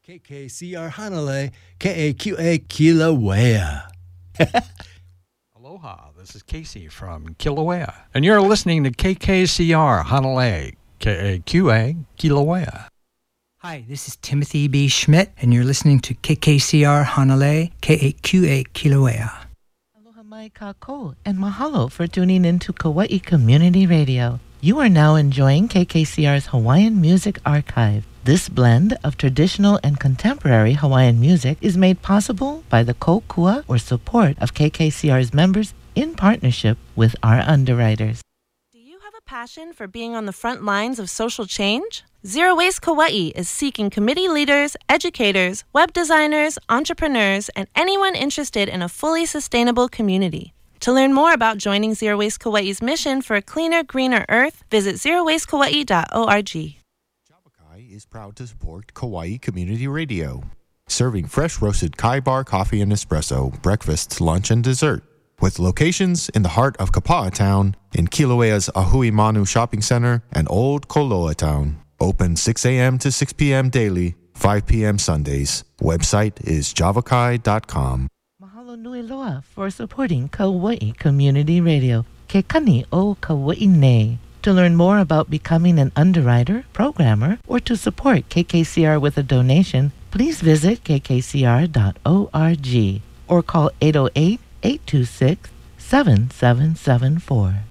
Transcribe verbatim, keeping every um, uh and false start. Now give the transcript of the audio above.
K K C R Hanalei, K A Q A Kilauea. Aloha, this is Casey from Kilauea, and you're listening to K K C R Hanalei, K A Q A Kilauea. Hi, this is Timothy B. Schmidt, and you're listening to K K C R Hanalei, K A Q A Kilauea. Aloha mai kākou, and mahalo for tuning into Kauai Community Radio. You are now enjoying K K C R's Hawaiian Music Archive. This blend of traditional and contemporary Hawaiian music is made possible by the kokua or support of K K C R's members in partnership with our underwriters. Do you have a passion for being on the front lines of social change? Zero Waste Kauai is seeking committee leaders, educators, web designers, entrepreneurs, and anyone interested in a fully sustainable community. To learn more about joining Zero Waste Kauai's mission for a cleaner, greener earth, visit zero waste kauai dot org. Is proud to support Kauai Community Radio, serving fresh roasted kai bar coffee and espresso, breakfast, lunch, and dessert. With locations in the heart of Kapa'a Town, in Kilauea's Ahui Manu Shopping Center, and Old Koloa Town. Open six a.m. to six p.m. daily, five p.m. Sundays. Website is javakai dot com. Mahalo nui loa for supporting Kauai Community Radio. Ke kani o Kauai nei. To learn more about becoming an underwriter, programmer, or to support K K C R with a donation, please visit k k c r dot org or call eight oh eight, eight two six, seven seven seven four.